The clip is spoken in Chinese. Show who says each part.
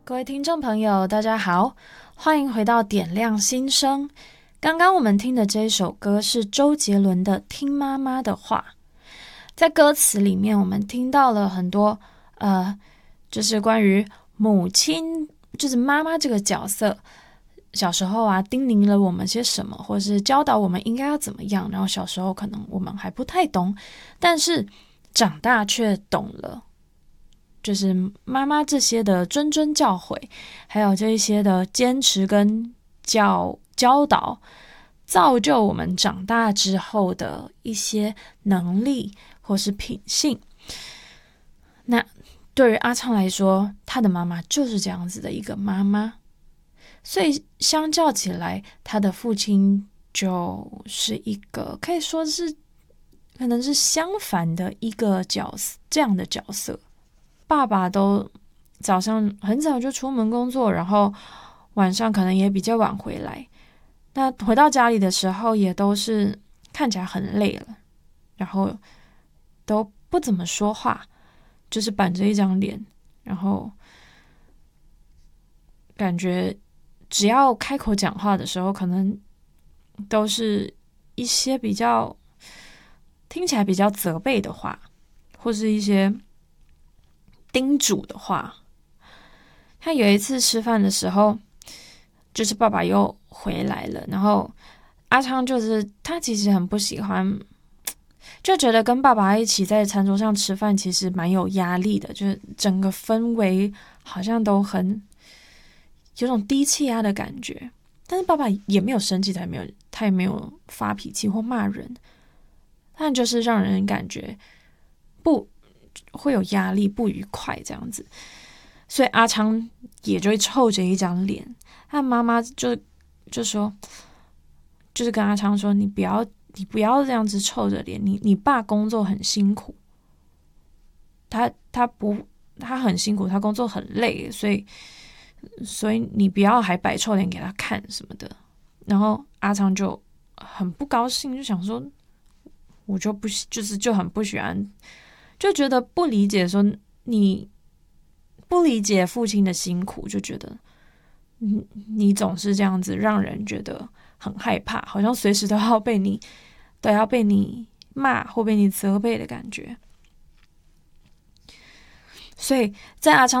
Speaker 1: 各位听众朋友，大家好，欢迎回到点亮心声。刚刚我们听的这一首歌是周杰伦的《听妈妈的话》。在歌词里面，我们听到了很多就是关于母亲，就是妈妈这个角色，小时候叮咛了我们些什么，或是教导我们应该要怎么样。然后小时候可能我们还不太懂，但是长大却懂了。就是妈妈这些的谆谆教诲，还有这一些的坚持跟教导，造就我们长大之后的一些能力或是品性。那对于阿昌来说，他的妈妈就是这样子的一个妈妈，所以相较起来，他的父亲就是一个可以说是可能是相反的一个角色，这样的角色。爸爸都早上很早就出门工作，然后晚上可能也比较晚回来。那回到家里的时候，也都是看起来很累了，然后都不怎么说话，就是板着一张脸，然后感觉只要开口讲话的时候，可能都是一些比较听起来比较责备的话，或是一些叮嘱的话。他有一次吃饭的时候，就是爸爸又回来了，然后阿昌就是他其实很不喜欢，就觉得跟爸爸一起在餐桌上吃饭其实蛮有压力的，就是整个氛围好像都很有种低气压的感觉。但是爸爸也没有生气，他也没有发脾气或骂人，但就是让人感觉不会有压力、不愉快这样子。所以阿昌也就会臭着一张脸，他妈妈就说，就是跟阿昌说，你不要这样子臭着脸，你爸工作很辛苦，他很辛苦，他工作很累，所以你不要还摆臭脸给他看什么的。然后阿昌就很不高兴，就想说，我就很不喜欢，就觉得不理解，说你不理解父亲的辛苦，就觉得你总是这样子，让人觉得很害怕，好像随时都要被你骂或被你责备的感觉。所以在阿昌